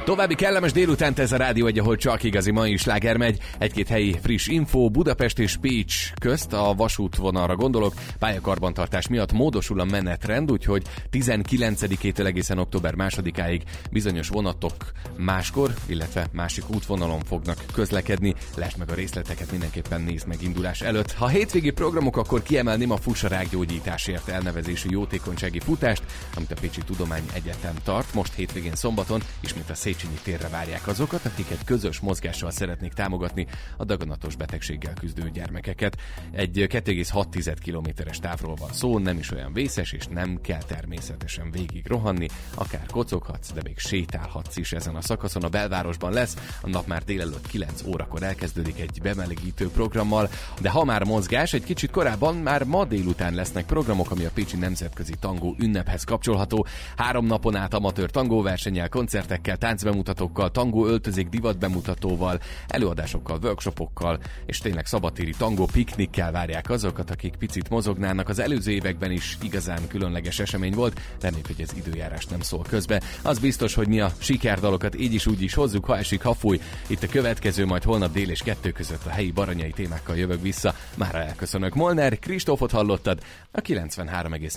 További kellemes délutánt ez a Rádió 1, ahol csak igazi mai sláger megy. Egy-két helyi friss info, Budapest és Pécs közt a vasútvonalra gondolok. Pályakarbantartás miatt módosul a menetrend, úgyhogy 19-től egészen október 2-áig bizonyos vonatok máskor, illetve másik útvonalon fognak közlekedni. Lásd meg a részleteket, mindenképpen nézd meg indulás előtt. Ha hétvégi programok, akkor kiemelném a Fuss a rákgyógyításért elnevezésű jótékonysági futást, amit a Pécsi Tudományegyetem tart. Most hétvégén szombaton ismét a Széchenyi térre várják azokat, akiket közös mozgással szeretnék támogatni, a daganatos betegséggel küzdő gyermekeket. Egy 2,6 kilométeres távról van szó, nem is olyan vészes, és nem kell természetesen végig rohanni, akár kocoghatsz, de még sétálhatsz is ezen a szakaszon. A belvárosban lesz, a nap már délelőtt 9 órakor elkezdődik egy bemelegítő programmal, de ha már mozgás, egy kicsit korábban, már ma délután lesznek programok, ami a Pécsi Nemzetközi Tangó ünnephez kapcsolható. 3 napon át amatőr tangóversennyel, koncertekkel, táncbemutatókkal, tangó öltözék divatbemutatóval, előadásokkal, workshopokkal, és tényleg szabadtéri tangó piknikkel várják azokat, akik picit mozognának. Az előző években is igazán különleges esemény volt, reméljük, hogy ez időjárás nem szól közbe. Az biztos, hogy mi a sikerdalokat így is úgy is hozzuk, ha esik, ha fúj. Itt a következő, majd holnap dél és 2 között a helyi baranyai témákkal jövök vissza. Mára elköszönök. Molnár Kristófot hallottad, a 93,8